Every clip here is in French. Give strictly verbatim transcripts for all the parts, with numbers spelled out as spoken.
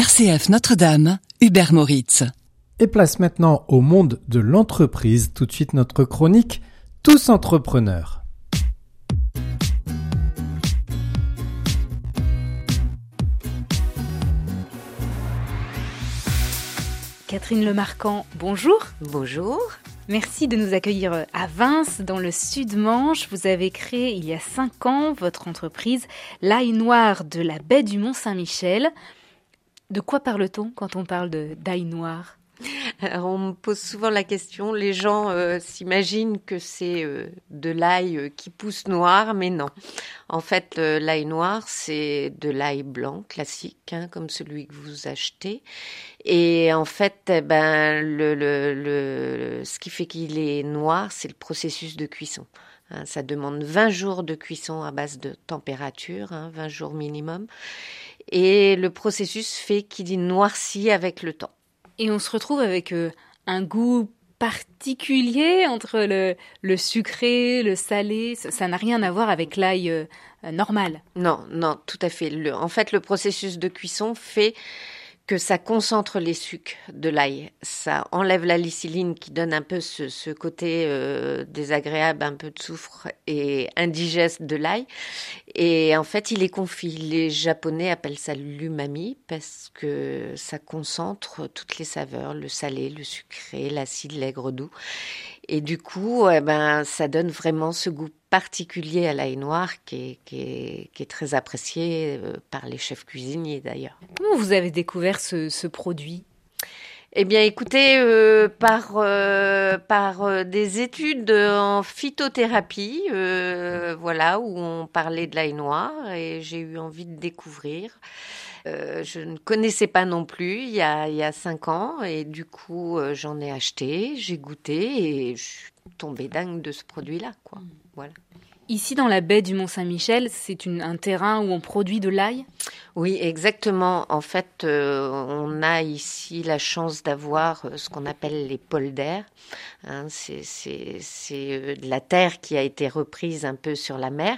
R C F Notre-Dame, Hubert Moritz. Et place maintenant au monde de l'entreprise, tout de suite notre chronique « Tous entrepreneurs ». Catherine Lemarquand, bonjour. Bonjour. Merci de nous accueillir à Vins, dans le Sud-Manche. Vous avez créé il y a cinq ans votre entreprise L'ail noir de la baie du Mont-Saint-Michel. De quoi parle-t-on quand on parle de d'ail noir ? Alors, on me pose souvent la question, les gens euh, s'imaginent que c'est euh, de l'ail euh, qui pousse noir, mais non. En fait, euh, l'ail noir, c'est de l'ail blanc classique, hein, comme celui que vous achetez. Et en fait, eh ben, le, le, le, ce qui fait qu'il est noir, c'est le processus de cuisson. Hein, ça demande vingt jours de cuisson à base de température, hein, vingt jours minimum. Et le processus fait qu'il est noirci avec le temps. Et on se retrouve avec euh, un goût particulier entre le, le sucré, le salé. Ça, ça n'a rien à voir avec l'ail euh, normal. Non, non, tout à fait. Le, en fait, le processus de cuisson fait que ça concentre les sucs de l'ail. Ça enlève la lycilline qui donne un peu ce, ce côté euh, désagréable, un peu de soufre et indigeste de l'ail. Et en fait, il est confit. Les Japonais appellent ça l'umami parce que ça concentre toutes les saveurs, le salé, le sucré, l'acide, l'aigre doux. Et du coup, eh ben, ça donne vraiment ce goût particulier à l'ail noir qui est, qui est, qui est très apprécié par les chefs cuisiniers d'ailleurs. Comment vous avez découvert ce, ce produit ? Eh bien, écoutez, euh, par euh, par euh, des études en phytothérapie, euh, voilà, où on parlait de l'ail noir et j'ai eu envie de découvrir. Euh, je ne connaissais pas non plus il y a il y a cinq ans et du coup euh, j'en ai acheté, j'ai goûté et je suis tombée dingue de ce produit-là, quoi. Voilà. Ici, dans la baie du Mont-Saint-Michel, c'est une, un terrain où on produit de l'ail ? Oui, exactement. En fait, euh, on a ici la chance d'avoir euh, ce qu'on appelle les polders. Hein, c'est c'est, c'est euh, de la terre qui a été reprise un peu sur la mer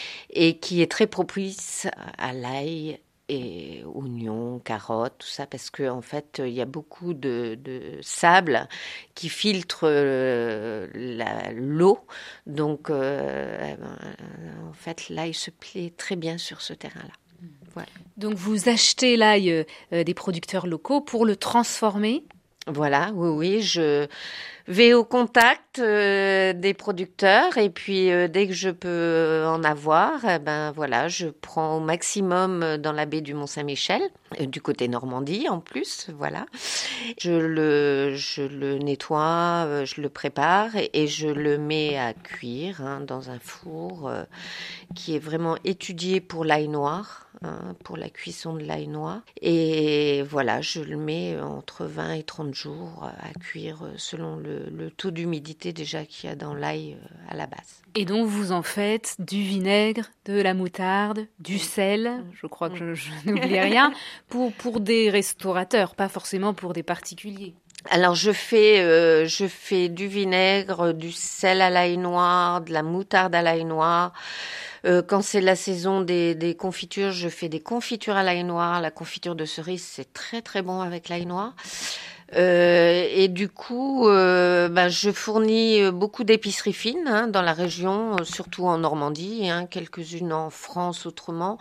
et qui est très propice à l'ail et oignons, carottes, tout ça, parce que en fait, il y a beaucoup de, de sable qui filtre euh, la, l'eau. Donc, euh, en fait, l'ail se plaît très bien sur ce terrain-là. Voilà. Donc, vous achetez l'ail euh, des producteurs locaux pour le transformer ? Voilà, oui, oui, je vais au contact euh, des producteurs et puis euh, dès que je peux en avoir, eh ben voilà, je prends au maximum dans la baie du Mont-Saint-Michel, euh, du côté Normandie en plus, voilà. Je le, je le nettoie, euh, je le prépare et, et je le mets à cuire hein, dans un four euh, qui est vraiment étudié pour l'ail noir. Hein, pour la cuisson de l'ail noir. Et voilà, je le mets entre vingt et trente jours à cuire selon le, le taux d'humidité déjà qu'il y a dans l'ail à la base. Et donc, vous en faites du vinaigre, de la moutarde, du sel, je crois que je, je n'oublie rien, pour, pour des restaurateurs, pas forcément pour des particuliers. Alors je fais euh, je fais du vinaigre, du sel à l'ail noir, de la moutarde à l'ail noir. Euh, quand c'est la saison des, des confitures, je fais des confitures à l'ail noir. La confiture de cerise, c'est très très bon avec l'ail noir. Euh, et du coup, euh, ben, je fournis beaucoup d'épiceries fines hein, dans la région, surtout en Normandie, hein, quelques-unes en France autrement.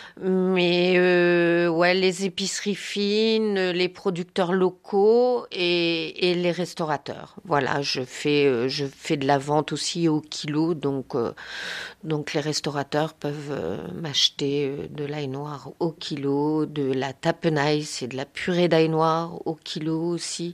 Mais euh, ouais, les épiceries fines, les producteurs locaux et, et les restaurateurs. Voilà, je fais euh, je fais de la vente aussi au kilo, donc euh, donc les restaurateurs peuvent euh, m'acheter euh, de l'ail noir au kilo, de la tapenade, c'est de la purée d'ail noir au kilo aussi.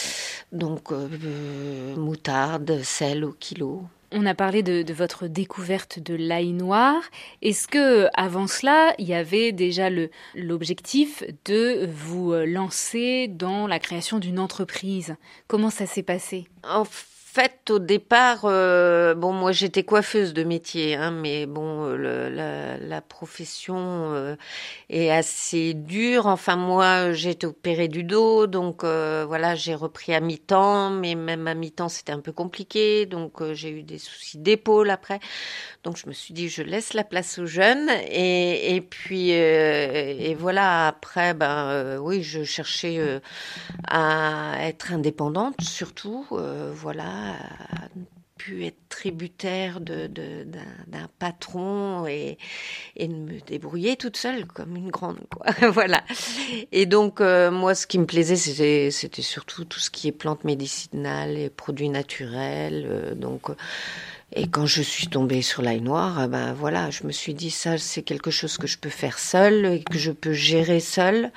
Donc euh, euh, moutarde, sel au kilo. On a parlé de, de votre découverte de l'ail noir. Est-ce que, avant cela, il y avait déjà le, l'objectif de vous lancer dans la création d'une entreprise ? Comment ça s'est passé ? En fait, au départ, euh, bon, moi j'étais coiffeuse de métier, hein, mais bon, euh, le, la, la profession euh, est assez dure. Enfin, moi, j'ai été opérée du dos, donc euh, voilà, j'ai repris à mi-temps, mais même à mi-temps, c'était un peu compliqué, donc euh, j'ai eu des soucis d'épaule après. Donc je me suis dit, je laisse la place aux jeunes, et, et puis euh, et voilà. Après, ben euh, oui, je cherchais euh, à être indépendante, surtout, euh, voilà, à ne plus être tributaire de, de, d'un, d'un patron et, et de me débrouiller toute seule comme une grande, quoi. Voilà. Et donc, euh, moi, ce qui me plaisait, c'était, c'était surtout tout ce qui est plantes médicinales et produits naturels. Euh, donc, et quand je suis tombée sur l'ail noir, ben voilà, je me suis dit, ça, c'est quelque chose que je peux faire seule et que je peux gérer seule.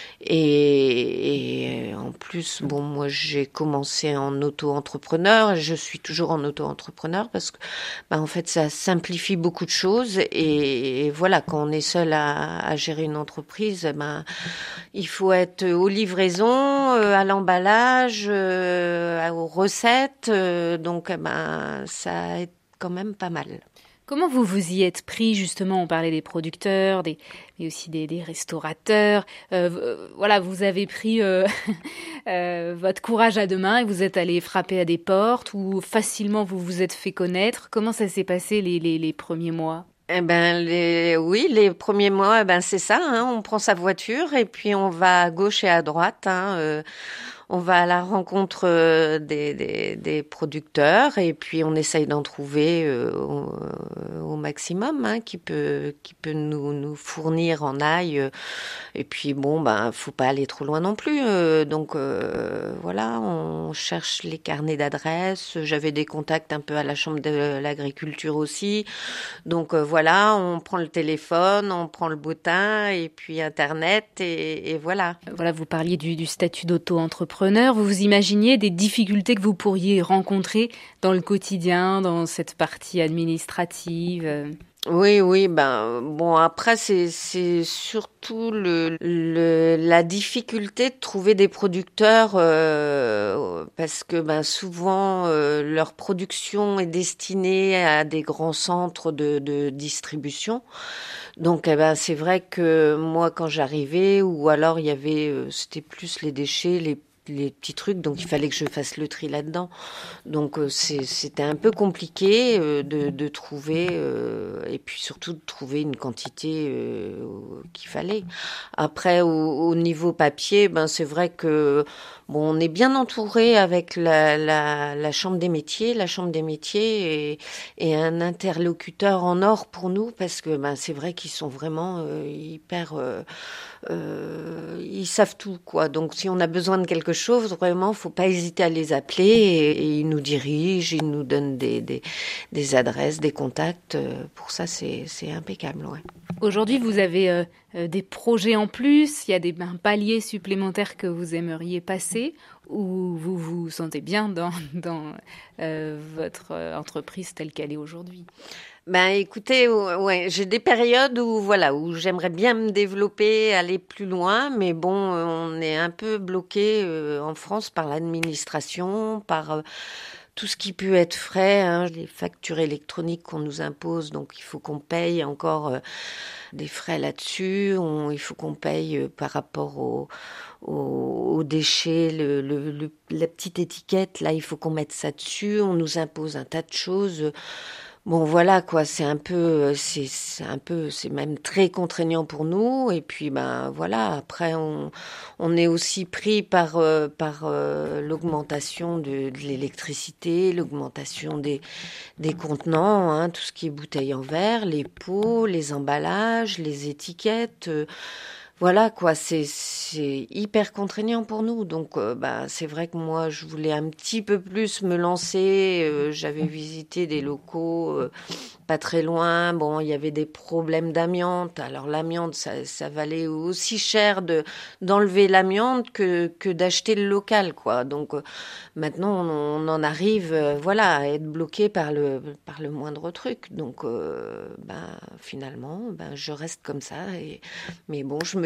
Et, et en plus, bon, moi, j'ai commencé en auto-entrepreneur. Je suis toujours en auto-entrepreneur parce que, ben, en fait, ça simplifie beaucoup de choses. Et, et voilà, quand on est seul à, à gérer une entreprise, ben, il faut être aux livraisons, euh, à l'emballage, euh, aux recettes. Euh, donc, ben, ça aide quand même pas mal. Comment vous vous y êtes pris, justement? On parlait des producteurs, des, mais aussi des, des restaurateurs. Euh, euh, voilà, vous avez pris euh, euh, votre courage à deux mains et vous êtes allé frapper à des portes, ou facilement vous vous êtes fait connaître. Comment ça s'est passé les, les, les premiers mois? Eh ben, les, oui, les premiers mois, eh ben, c'est ça, hein, on prend sa voiture et puis on va à gauche et à droite, hein, euh, on va à la rencontre euh, des, des, des producteurs et puis on essaye d'en trouver euh, au, au maximum, hein, qui peut, qui peut nous, nous fournir en ail. Euh, et puis bon, ben, faut pas aller trop loin non plus. Euh, donc euh, voilà, on cherche les carnets d'adresses. J'avais des contacts un peu à la Chambre de l'agriculture aussi. Donc euh, voilà, on prend le téléphone, on prend le bottin et puis Internet et, et voilà. Voilà, vous parliez du, du statut d'auto-entrepreneur. Vous vous imaginiez des difficultés que vous pourriez rencontrer dans le quotidien, dans cette partie administrative? Oui, oui, ben bon, après c'est c'est surtout le, le la difficulté de trouver des producteurs euh, parce que ben souvent euh, leur production est destinée à des grands centres de, de distribution. Donc eh ben c'est vrai que moi quand j'arrivais, ou alors il y avait euh, c'était plus les déchets, les les petits trucs, donc il fallait que je fasse le tri là-dedans. Donc euh, c'est, c'était un peu compliqué euh, de, de trouver, euh, et puis surtout de trouver une quantité euh, qu'il fallait. Après, au, au niveau papier, ben c'est vrai que bon, on est bien entouré avec la, la, la Chambre des métiers, la Chambre des métiers et, et un interlocuteur en or pour nous, parce que ben c'est vrai qu'ils sont vraiment euh, hyper... Euh, Euh, ils savent tout, quoi. Donc, si on a besoin de quelque chose, vraiment, faut pas hésiter à les appeler et, et ils nous dirigent, ils nous donnent des, des, des adresses, des contacts. Pour ça, c'est, c'est impeccable, ouais. Aujourd'hui, vous avez euh, des projets en plus, il y a des, un palier supplémentaire que vous aimeriez passer, ou vous vous sentez bien dans, dans euh, votre entreprise telle qu'elle est aujourd'hui? Ben écoutez, ouais, j'ai des périodes où voilà où j'aimerais bien me développer, aller plus loin, mais bon, on est un peu bloqué euh, en France par l'administration, par euh, tout ce qui peut être frais, hein, les factures électroniques qu'on nous impose, donc il faut qu'on paye encore euh, des frais là-dessus. On, il faut qu'on paye euh, par rapport aux au, au déchets, le, le, le, la petite étiquette, là, il faut qu'on mette ça dessus. On nous impose un tas de choses. Bon, voilà, quoi, c'est un peu, c'est, c'est un peu, c'est même très contraignant pour nous. Et puis, ben, voilà, après, on, on est aussi pris par, euh, par euh, l'augmentation de, de l'électricité, l'augmentation des, des contenants, hein, tout ce qui est bouteilles en verre, les pots, les emballages, les étiquettes. Euh, Voilà, quoi, c'est, c'est hyper contraignant pour nous. Donc, euh, bah, c'est vrai que moi, je voulais un petit peu plus me lancer. Euh, j'avais visité des locaux euh, pas très loin. Bon, il y avait des problèmes d'amiante. Alors, l'amiante, ça, ça valait aussi cher de, d'enlever l'amiante que, que d'acheter le local, quoi. Donc, euh, maintenant, on, on en arrive, euh, voilà, à être bloqué par le, par le moindre truc. Donc, euh, ben, finalement, ben, je reste comme ça. Et, mais bon, je me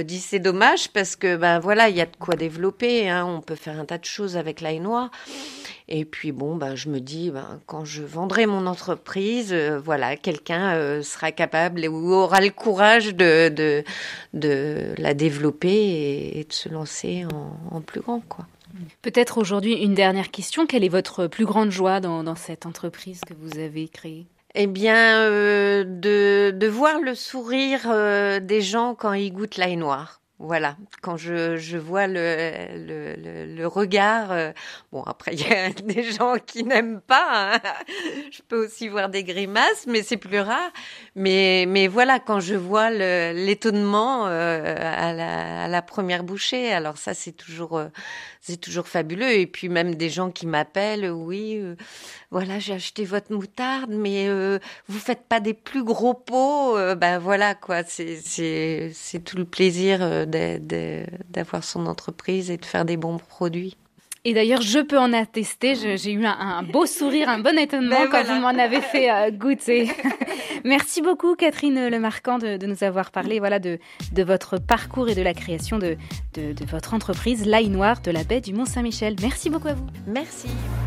dis c'est dommage parce que ben voilà, il y a de quoi développer, hein. On peut faire un tas de choses avec l'ail noir. Et puis bon, ben, je me dis, ben, quand je vendrai mon entreprise, euh, voilà, quelqu'un euh, sera capable ou aura le courage de, de, de la développer et, et de se lancer en, en plus grand, quoi. Peut-être aujourd'hui une dernière question. Quelle est votre plus grande joie dans, dans cette entreprise que vous avez créée ? Eh bien, euh, de, de voir le sourire euh, des gens quand ils goûtent l'ail noir. Voilà, quand je, je vois le, le, le, le regard, euh, bon après il y a des gens qui n'aiment pas, hein. Je peux aussi voir des grimaces, mais c'est plus rare. Mais, mais voilà, quand je vois le, l'étonnement euh, à, la, à la première bouchée, alors ça c'est toujours, euh, c'est toujours fabuleux. Et puis même des gens qui m'appellent, oui, euh, voilà j'ai acheté votre moutarde, mais euh, vous faites pas des plus gros pots, euh, ben voilà quoi, c'est, c'est, c'est tout le plaisir. Euh, De, de, d'avoir son entreprise et de faire des bons produits. Et d'ailleurs, je peux en attester, je, j'ai eu un, un beau sourire, un bon étonnement ben quand voilà. vous m'en avez fait euh, goûter. Merci beaucoup Catherine Lemarquand de, de nous avoir parlé voilà, de, de votre parcours et de la création de, de, de votre entreprise L'Ail Noir de la baie du Mont-Saint-Michel. Merci beaucoup à vous. Merci.